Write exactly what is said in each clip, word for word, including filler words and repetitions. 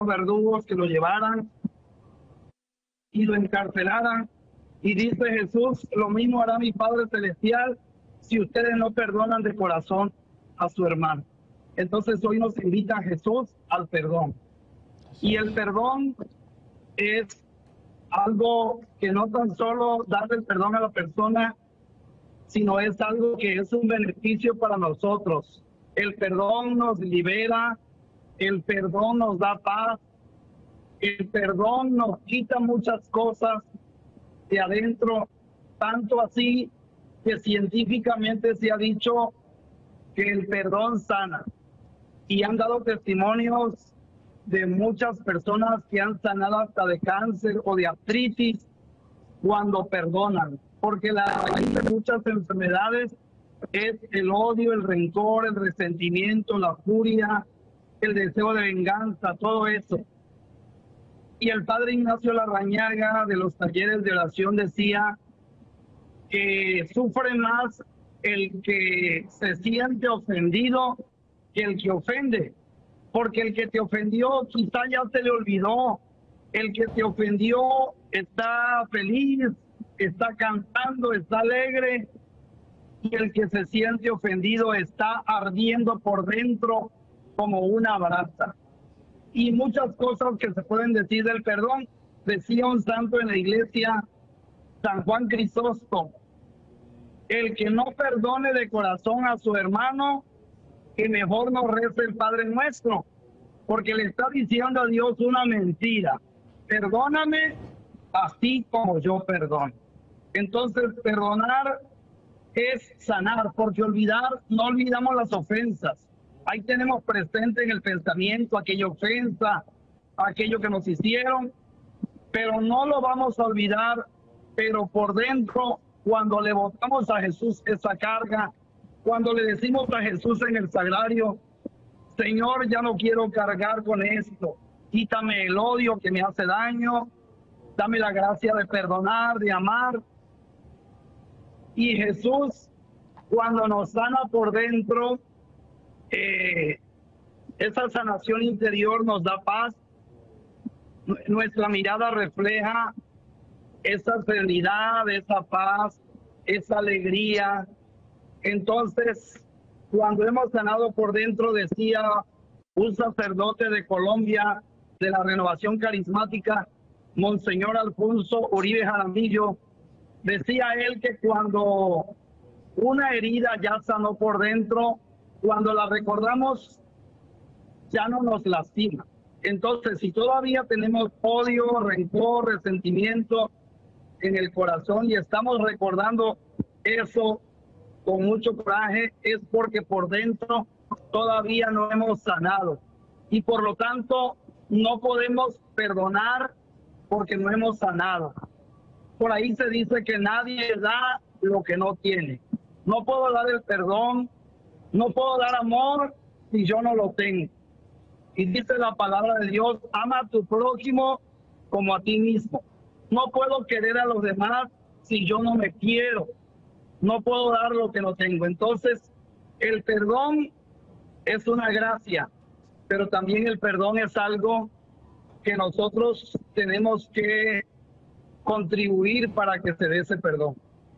verdugos que lo llevaran y lo encarcelaran. Y dice Jesús, lo mismo hará mi Padre Celestial si ustedes no perdonan de corazón a su hermano. Entonces hoy nos invita Jesús al perdón. Y el perdón es algo que no tan solo darle el perdón a la persona, sino es algo que es un beneficio para nosotros. El perdón nos libera, el perdón nos da paz, el perdón nos quita muchas cosas de adentro, tanto así que científicamente se ha dicho que el perdón sana. Y han dado testimonios de muchas personas que han sanado hasta de cáncer o de artritis cuando perdonan, porque la raíz de muchas enfermedades es el odio, el rencor, el resentimiento, la furia, el deseo de venganza, todo eso. Y el padre Ignacio Larrañaga de los talleres de oración decía que sufre más el que se siente ofendido que el que ofende, porque el que te ofendió quizá ya se le olvidó, el que te ofendió está feliz, está cantando, está alegre, y el que se siente ofendido está ardiendo por dentro como una brasa. Y muchas cosas que se pueden decir del perdón. Decía un santo en la iglesia, San Juan Crisóstomo, el que no perdone de corazón a su hermano, que mejor no rece el Padre Nuestro, porque le está diciendo a Dios una mentira. Perdóname así como yo perdono. Entonces, perdonar es sanar, porque olvidar, no olvidamos las ofensas. Ahí tenemos presente en el pensamiento aquella ofensa, aquello que nos hicieron, pero no lo vamos a olvidar. Pero por dentro, cuando le botamos a Jesús esa carga, cuando le decimos a Jesús en el sagrario, Señor, ya no quiero cargar con esto, quítame el odio que me hace daño, dame la gracia de perdonar, de amar. Y Jesús, cuando nos sana por dentro, eh, esa sanación interior nos da paz. Nuestra mirada refleja esa serenidad, esa paz, esa alegría. Entonces, cuando hemos sanado por dentro, decía un sacerdote de Colombia, de la Renovación Carismática, Monseñor Alfonso Uribe Jaramillo, decía él que cuando una herida ya sanó por dentro, cuando la recordamos, ya no nos lastima. Entonces, si todavía tenemos odio, rencor, resentimiento en el corazón y estamos recordando eso con mucho coraje, es porque por dentro todavía no hemos sanado. Y por lo tanto, no podemos perdonar porque no hemos sanado. Por ahí se dice que nadie da lo que no tiene. No puedo dar el perdón, no puedo dar amor si yo no lo tengo. Y dice la palabra de Dios, ama a tu prójimo como a ti mismo. No puedo querer a los demás si yo no me quiero. No puedo dar lo que no tengo. Entonces, el perdón es una gracia, pero también el perdón es algo que nosotros tenemos que contribuir para que se dé ese perdón.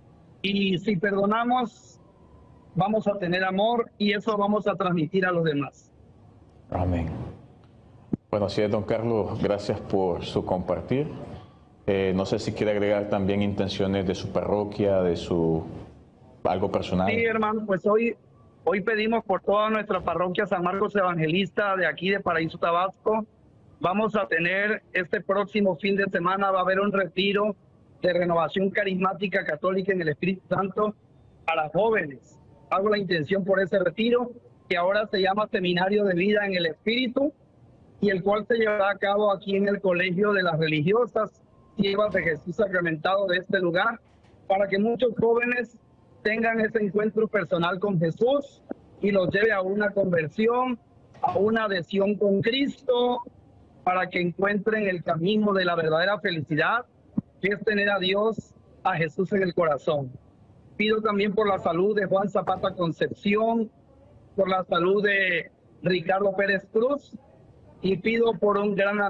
Y si perdonamos, vamos a tener amor y eso vamos a transmitir a los demás. Amén. Bueno, así es, don Carlos, gracias por su compartir. Eh, no sé si quiere agregar también intenciones de su parroquia, de su algo personal. Sí, hermano, pues hoy, hoy pedimos por toda nuestra parroquia San Marcos Evangelista de aquí de Paraíso, Tabasco. Vamos a tener este próximo fin de semana, va a haber un retiro de renovación carismática católica en el Espíritu Santo para jóvenes. Hago la intención por ese retiro, que ahora se llama Seminario de Vida en el Espíritu, y el cual se llevará a cabo aquí en el Colegio de las Religiosas Siervas de Jesús Sacramentado de este lugar, para que muchos jóvenes tengan ese encuentro personal con Jesús y los lleve a una conversión, a una adhesión con Cristo, para que encuentren el camino de la verdadera felicidad, que es tener a Dios, a Jesús en el corazón. Pido también por la salud de Juan Zapata Concepción, por la salud de Ricardo Pérez Cruz y pido por un gran